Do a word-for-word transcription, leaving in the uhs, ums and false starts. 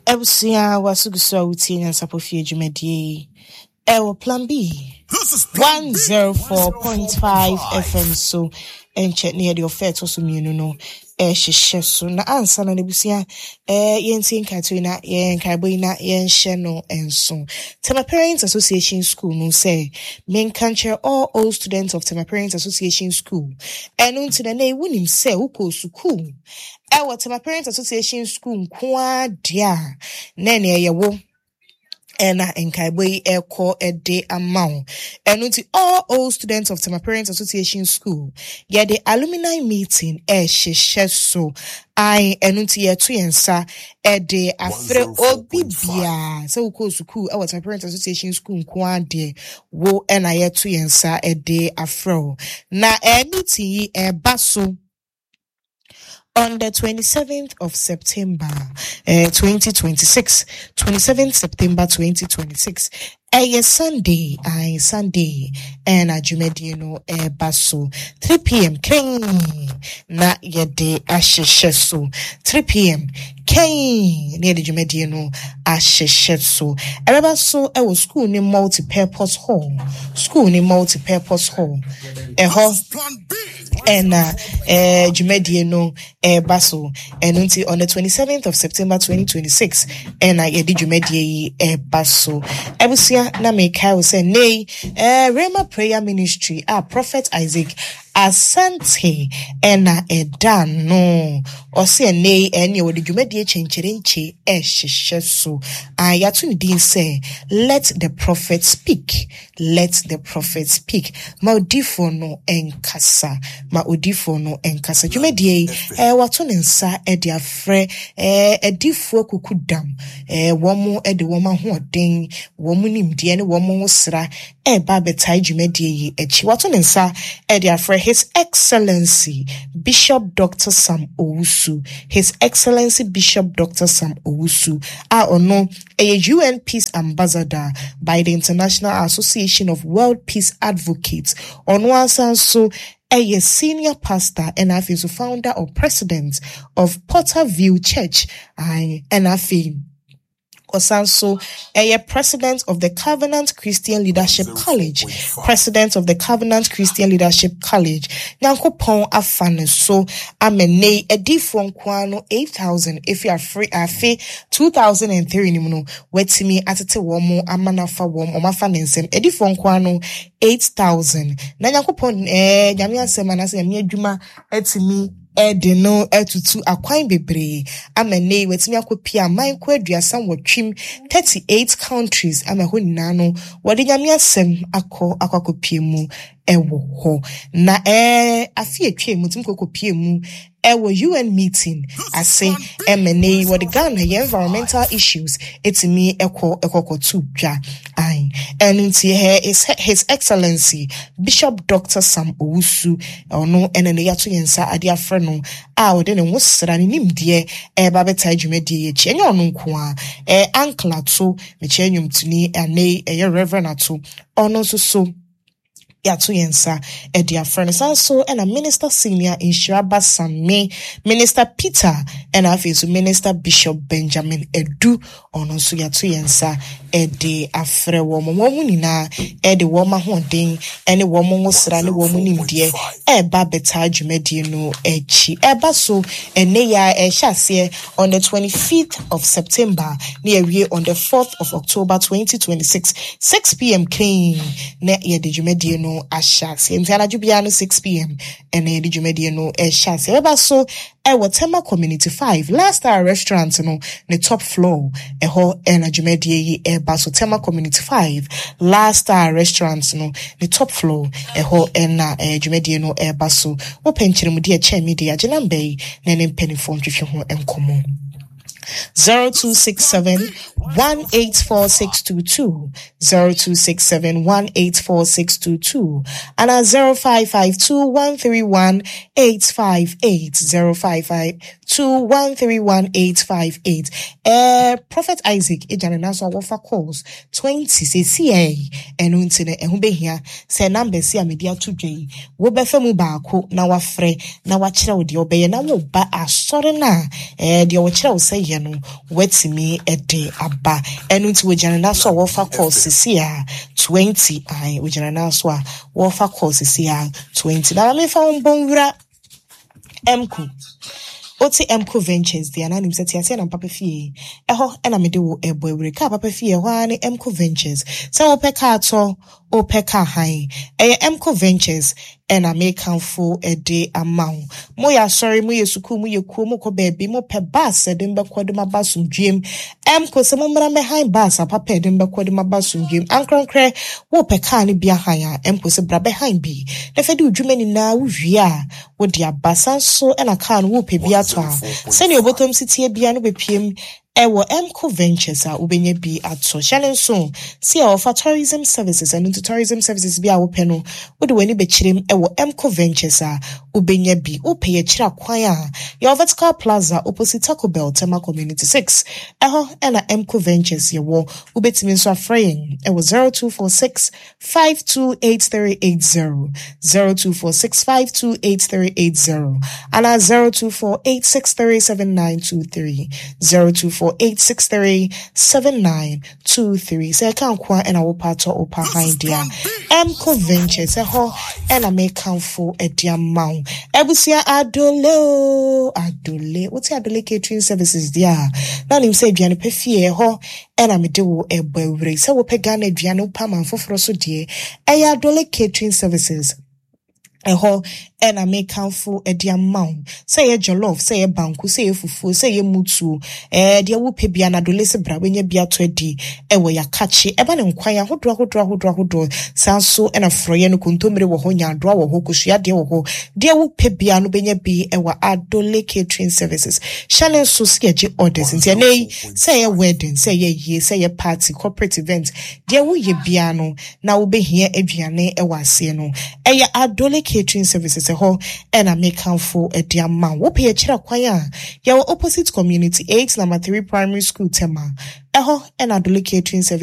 Ebusia wasuguso uti and sapofie jumedi. Ewo plan B. one oh four point five F M so enche near the offerto sumunu no eh shesheso na ansa na nebusia eh yenti nkatuna yen kaiboina yen sheno enso. Tema Parents Association School no say men cancer all old students of Tema Parents Association School. Enu nti na na ewunim say uko school. Ewo Tema Parents Association School kwa dia na na yewo Ena enkaibwe eko ede amount. Enuti all old students of Tema Parents Association School. Yeah, the alumni meeting e shesheso. I enuti yetu yensa ede afre obibia. So uko suku our Tema Parents Association School kwa de wo ena yetu yensa ede afro. Na enuti e baso. On the twenty-seventh of September, uh, twenty twenty-six, twenty-seventh September twenty twenty-six, a Sunday, I Sunday, and a Jumediano, a basso, three p.m. King, na yede ashesheso, three p.m. King, near the Jumediano, ashesheso. I remember so I was school in multi-purpose hall, school in multi-purpose hall, a hall. And uh, uh Jumediano eh baso and until on the twenty-seventh of September twenty twenty-six and I did Jumedie eh baso ebusia na me kai say nay eh Rema Prayer Ministry ah Prophet Isaac Asante ena edan no or say nay any or the Jumedie chencherenche eh shesheso ah yatu ni din say let the prophet speak let the prophet speak ma odifo no enkasa ma odifo no enkasa Jumedie eh wato nensa e de afre eh edifo kukudam eh womo e de woma hoden womo nimde ne womo sra e ba betai Jumedie yi echi wato nensa e de afre His Excellency Bishop Doctor Sam Owusu His Excellency Bishop Doctor Sam Owusu a ono a U N Peace Ambassador by the International Association of World Peace Advocates ono asanso a senior pastor and I feel founder or president of Potterview Church I and I feel Osanso a president of the Covenant Christian Leadership College, president of the Covenant Christian Leadership College. Nyankopon afane so amene edifo nkwano eight thousand if you are free afi two thousand three ni muno wetimi atete womo amanafa womo omafane nsem edifo nkwano eight thousand na nyankopon eh nyame asem anase nyame adwuma etimi Ede no etutu akwan bebre amene wetimi akopia man ko aduasa wotwim thirty-eight countries amaho nyina no wode nyame asem akọ akakopia mu ewo ho na eh afi atwa mu tim kokopia mu ewo U N meeting ase emene wode Ghana environmental issues etimi ekọ ekokotu dwa ai enunti here is His Excellency Bishop Doctor Sam Owusu ono enene yato yensa ade afre no a wode ne wosra ne nimde e ba beta dwumadi echi enye ono nko a e ankla to me chenyum tuni ane e reverend ato ono so so Yatu yensa edia friends also and a minister senior in Shiraba Sami, Minister Peter and I feel Minister Bishop Benjamin Edu on also yatu yensa edi afre woman womanina edi woman holding any woman was rani woman in dear e babeta jumedino echi eba so eneya e shase on the twenty-fifth of September near we on the fourth of October twenty twenty-six six p.m. clean ne ye de jumedino ashasi ntana jubiano six p.m. and ye de jumedino e shase eba so e Tema Community five last star restaurant no the top floor e ho e na jumedie e ba so Tema Community five last star restaurant no the top floor e ho e na e jumedie no e ba so wo penchire mu de che me de agena mbei na ne mpani phone twehwe ho enkomo zero two six seven one eight four six two two, zero two six seven one eight four six two two, and at zero five five two one three one eight five eight, zero five five two one three one eight five eight. Eh, Prophet Isaac, ejane naso wofa calls twenty C C A, enu ntine ehu behia se number si amedia to dwe wo befa mu baako na wafre na wachira wo de obeye na wo ba asore na eh de wo chira wo se ye no wetimi ede aba enu nti wo jane naso wofa calls si a twenty ai wo jane naso a wofa calls si a twenty na me fa mbonwura emku Oti Emco Ventures, the anonymous Tiasian and Papa Fee. Eho, and I made wo a boy with a Papa Fee, one Emco Ventures. So, Pecato, o Peca High. A Emco Ventures, and I make count for a day amount. Moya, sorry, Moya Sukumu, you Kumoko baby, mo per bass, a dimba quadima basum dream. Emco, some woman behind bass, a papa dimba quadima basum dream. Uncle Cray, wo Pecani be a higher, Emco sebra behind be. If I do Germany now, we are, would dia bassan so and I can't whoop a beat. Send your bottom city biano be P M. Ewo Emco Ventures a ubenye bi ato challenge so see our for tourism services and into tourism services bi a wo peno wo de wani be chirem ewo Emco Ventures a ubenye bi o pay chira kwan a your vertical plaza opposite Taco Bell Tema Community six eho ena Emco Ventures ye wo ubetimi so afrayin ewo zero two four six five two eight three eight zero, zero two four six five two eight three eight zero, and a zero two four eight six three seven nine two three, zero two four eight six three seven nine two three. Say I can't quite and I will part or behind dear Emco Ventures a ho and I may count for a dear mount. Ebusia adole adole. What's your adole catering services dear? Now him say Diana Pefie ho and I may do a boy. So we pegane Diano Paman for Frosso dear. A adole catering services. A ho and I make count for a dear mount. Say a jollof, say a banku, say a fufu, say a mutu, eh, dear whoopie be an adolescent bra when you be a twenty, and where you catch it, eban and quiet, who draw, who draw, who draw, who draw, sounds so and a froyen kuntumre wo honya draw or hokushia dear ho, dear whoopie be an ubenya be and what adole catering services. Shall so sketchy orders and say, nay, say a wedding, say a year, say a party, corporate event, dear woo ye piano, now be here a viane a wasiano, a adole catering services. Ho and I make count for a dear man. Wo pay a chira kwaya. Your opposite community eight number three primary school tema. Eho and adole catering service.